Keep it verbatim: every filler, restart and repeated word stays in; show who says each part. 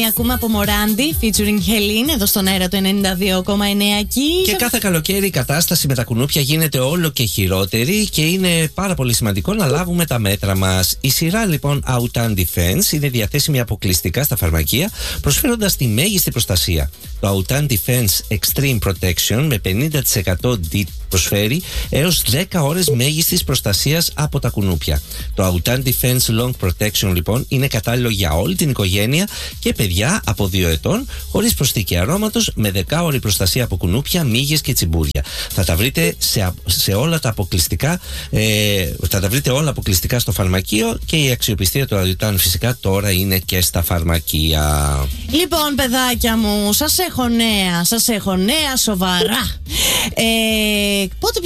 Speaker 1: Ακούμε από Μοράντι, featuring Helene, εδώ στον αέρα του ενενήντα δύο κόμμα εννέα εκεί.
Speaker 2: Και κάθε καλοκαίρι η κατάσταση με τα κουνούπια γίνεται όλο και χειρότερη και είναι πάρα πολύ σημαντικό να λάβουμε τα μέτρα μας. Η σειρά λοιπόν Autan Defense είναι διαθέσιμη αποκλειστικά στα φαρμακεία, προσφέροντας τη μέγιστη προστασία. Το Autan Defense Extreme Protection με πενήντα τοις εκατό ντι προσφέρει έως δέκα ώρες μέγιστης προστασίας από τα κουνούπια. Το Autan Defense Long Protection λοιπόν είναι κατάλληλο για όλη την οικογένεια και παιδιά από δύο ετών, χωρίς προσθήκη αρώματος, με δεκάωρη προστασία από κουνούπια, μύγες και τσιμπούρια. Θα τα βρείτε σε, σε όλα τα αποκλειστικά, ε, θα τα βρείτε όλα αποκλειστικά στο φαρμακείο και η αξιοπιστία του Autan φυσικά τώρα είναι και στα φαρμακεία.
Speaker 1: Λοιπόν, παιδάκια μου, σας έχω νέα, σας έχω νέα σοβαρά. Ε, πότε